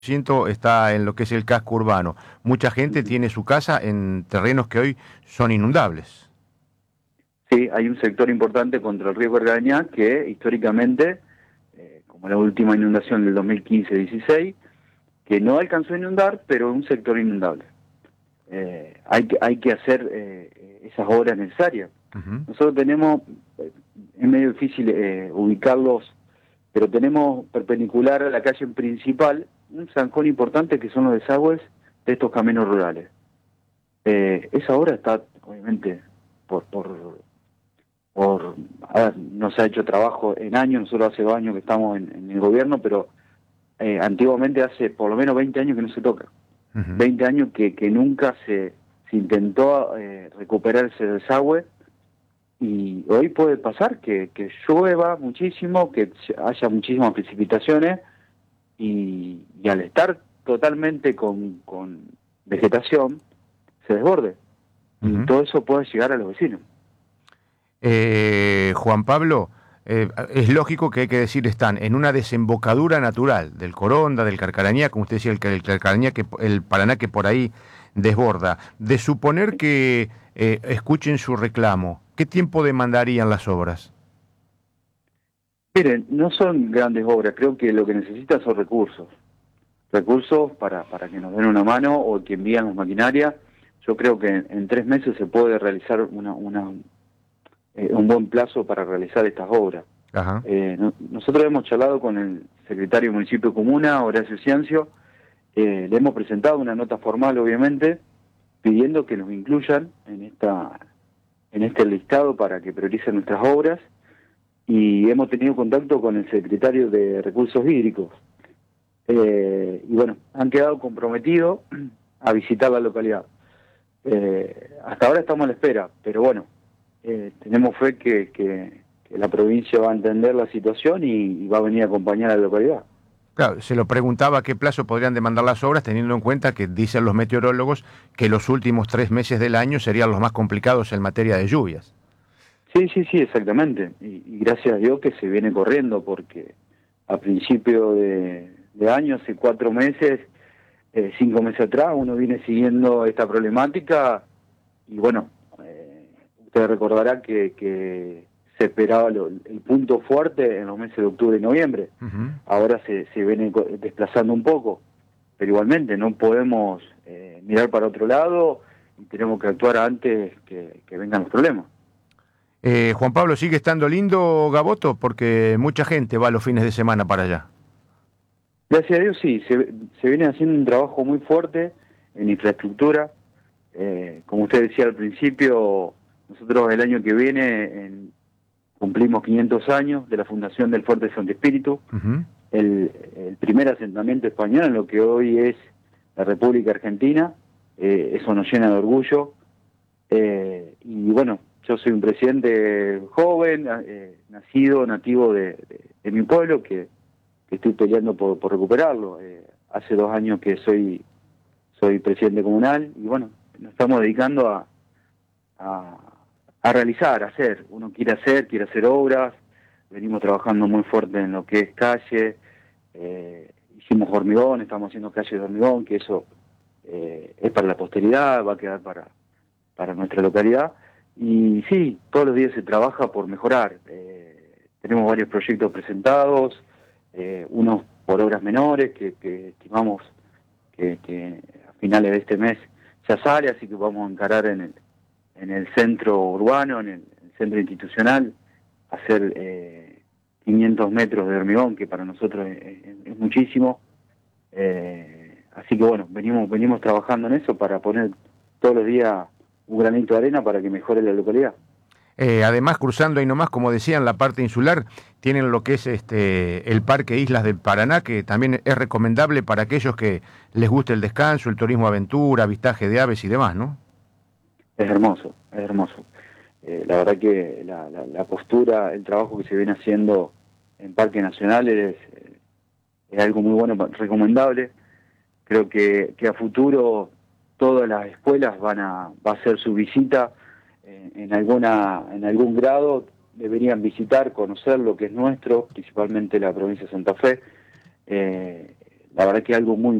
Ciento está en lo que es el casco urbano. Mucha gente tiene su casa en terrenos que hoy son inundables. Sí, hay un sector importante contra el río Carcarañá que históricamente, como la última inundación del 2015-16, que no alcanzó a inundar, pero un sector inundable. Hay que hacer esas obras necesarias. Ujú. Nosotros tenemos, es medio difícil ubicarlos, pero tenemos perpendicular a la calle principal un zanjón importante que son los desagües de estos caminos rurales. Esa obra está, obviamente, por, por, a ver, no se ha hecho trabajo en años, nosotros hace 2 años que estamos en el gobierno, pero antiguamente hace por lo menos 20 años que no se toca. Ujú. 20 años que nunca se intentó recuperar ese desagüe, y hoy puede pasar que llueva muchísimo, que haya muchísimas precipitaciones y al estar totalmente con vegetación se desborde y Ujú. todo eso puede llegar a los vecinos. Juan Pablo, es lógico que hay que decir, están en una desembocadura natural del Coronda, del Carcarañá, como usted decía, el Carcarañá, el Paraná que por ahí desborda. De suponer que escuchen su reclamo, ¿qué tiempo demandarían las obras? Miren, no son grandes obras, creo que lo que necesitan son recursos. Recursos para que nos den una mano o que envían las maquinarias. Yo creo que en 3 meses se puede realizar un buen plazo para realizar estas obras. Ajá. Nosotros hemos charlado con el secretario del municipio de Comuna, Horacio Ciancio, le hemos presentado una nota formal, obviamente, pidiendo que nos incluyan en este listado para que prioricen nuestras obras, y hemos tenido contacto con el secretario de Recursos Hídricos. Y bueno, han quedado comprometidos a visitar la localidad. Hasta ahora estamos a la espera, pero bueno, tenemos fe que la provincia va a entender la situación y va a venir a acompañar a la localidad. Claro, se lo preguntaba a qué plazo podrían demandar las obras, teniendo en cuenta que dicen los meteorólogos que los últimos 3 meses del año serían los más complicados en materia de lluvias. Sí, sí, sí, exactamente. Y gracias a Dios que se viene corriendo, porque a principio de año, hace 4 meses, 5 meses atrás, uno viene siguiendo esta problemática y bueno, usted recordará que se esperaba el punto fuerte en los meses de octubre y noviembre. Ujú. Ahora se viene desplazando un poco, pero igualmente no podemos mirar para otro lado y tenemos que actuar antes que vengan los problemas. Juan Pablo, ¿sigue estando lindo Gaboto? Porque mucha gente va los fines de semana para allá. Gracias a Dios sí, se viene haciendo un trabajo muy fuerte en infraestructura. Como usted decía al principio, nosotros el año que viene cumplimos 500 años de la fundación del Fuerte Santo Espíritu, Ujú. el primer asentamiento español en lo que hoy es la República Argentina. Eso nos llena de orgullo. Y bueno, yo soy un presidente joven, nacido, nativo de mi pueblo, que estoy peleando por recuperarlo. Hace 2 años que soy presidente comunal y bueno, nos estamos dedicando a, a realizar, a hacer. Uno quiere hacer obras, venimos trabajando muy fuerte en lo que es calle, hicimos hormigón, estamos haciendo calles de hormigón, que eso es para la posteridad, va a quedar para nuestra localidad. Y sí, todos los días se trabaja por mejorar. Tenemos varios proyectos presentados, unos por obras menores que estimamos que a finales de este mes ya sale, así que vamos a encarar en el centro urbano, en el centro institucional, hacer 500 metros de hormigón, que para nosotros es muchísimo. Así que bueno, venimos trabajando en eso para poner todos los días un granito de arena para que mejore la localidad. Además, cruzando ahí nomás, como decían, la parte insular, tienen lo que es el Parque Islas del Paraná, que también es recomendable para aquellos que les guste el descanso, el turismo aventura, avistaje de aves y demás, ¿no? Es hermoso, es hermoso. La verdad que la postura, el trabajo que se viene haciendo en Parque Nacional es algo muy bueno, recomendable. Creo que a futuro todas las escuelas va a hacer su visita en algún grado, deberían visitar, conocer lo que es nuestro, principalmente la provincia de Santa Fe. la verdad que es algo muy